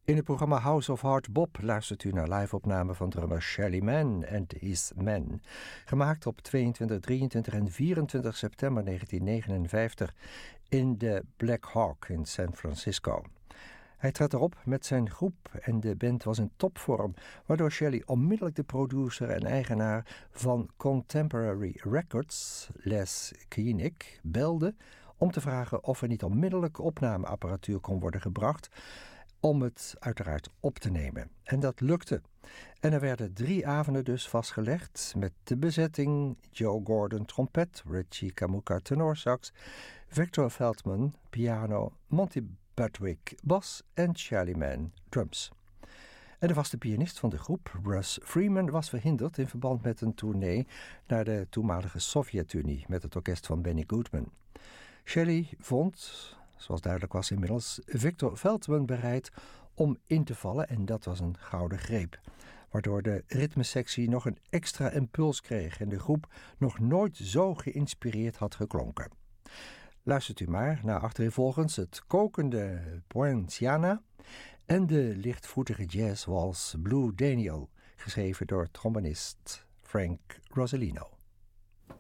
In het programma House of Hard Bop luistert u naar live-opname van drummer Shelly Manne and His Men, gemaakt op 22, 23 en 24 september 1959 in de Black Hawk in San Francisco. Hij trad erop met zijn groep en de band was in topvorm, waardoor Shelly onmiddellijk de producer en eigenaar van Contemporary Records, Les Koenig, belde om te vragen of er niet onmiddellijk opnameapparatuur kon worden gebracht om het uiteraard op te nemen. En dat lukte. En er werden 3 avonden dus vastgelegd met de bezetting Joe Gordon trompet, Richie Kamuka tenorsax, Victor Feldman piano, Monty Budwig bas en Shelly Manne drums. En de vaste pianist van de groep, Russ Freeman, was verhinderd in verband met een tournee naar de toenmalige Sovjet-Unie met het orkest van Benny Goodman. Shelly vond, zoals duidelijk was inmiddels, Victor Feldman bereid om in te vallen en dat was een gouden greep, waardoor de ritmesectie nog een extra impuls kreeg en de groep nog nooit zo geïnspireerd had geklonken. Luistert u maar naar achtereenvolgens het kokende Poinciana en de lichtvoetige jazzwals Blue Daniel, geschreven door trombonist Frank Rossellino.